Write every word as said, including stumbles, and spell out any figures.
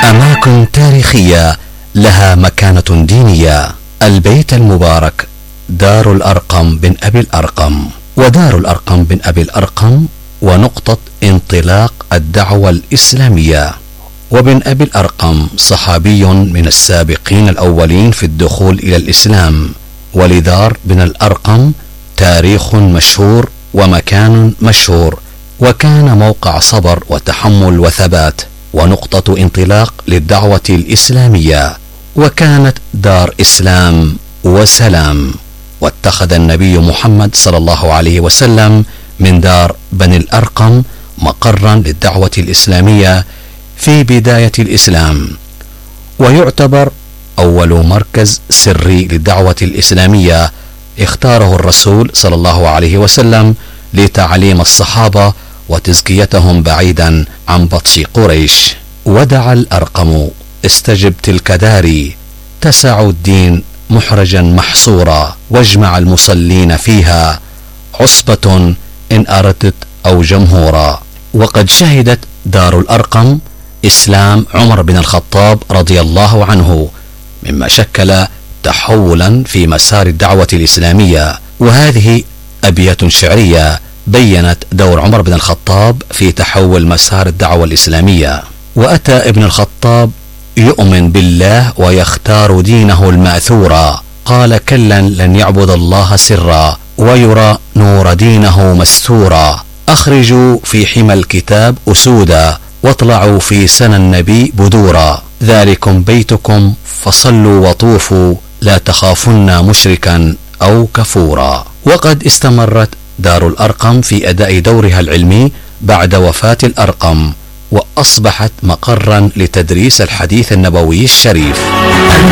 أماكن تاريخية لها مكانة دينية. البيت المبارك دار الأرقم بن أبي الأرقم، ودار الأرقم بن أبي الأرقم ونقطة انطلاق الدعوة الإسلامية. وبن أبي الأرقم صحابي من السابقين الأولين في الدخول إلى الإسلام، ولدار بن الأرقم تاريخ مشهور ومكان مشهور، وكان موقع صبر وتحمل وثبات ونقطة انطلاق للدعوة الإسلامية، وكانت دار إسلام وسلام. واتخذ النبي محمد صلى الله عليه وسلم من دار بني الأرقم مقرا للدعوة الإسلامية في بداية الإسلام، ويعتبر أول مركز سري للدعوة الإسلامية اختاره الرسول صلى الله عليه وسلم لتعليم الصحابة وتزكيتهم بعيدا عن بطش قريش. ودعا الأرقم: استجب تلك داري، تسع الدين محرجا محصورا، واجمع المصلين فيها، عصبة إن أردت أو جمهورا. وقد شهدت دار الأرقم إسلام عمر بن الخطاب رضي الله عنه، مما شكل تحولا في مسار الدعوة الإسلامية. وهذه أبيات شعرية بيّنت دور عمر بن الخطاب في تحول مسار الدعوة الإسلامية. وأتى ابن الخطاب يؤمن بالله ويختار دينه المأثورا، قال: كلا لن يعبد الله سرا، ويرى نور دينه مستورا. أخرجوا في حمى الكتاب أسودا، واطلعوا في سنى النبي بدورا. ذلكم بيتكم فصلوا وطوفوا، لا تخافن مشركا أو كفورا. وقد استمرت دار الأرقم في أداء دورها العلمي بعد وفاة الأرقم، وأصبحت مقرا لتدريس الحديث النبوي الشريف.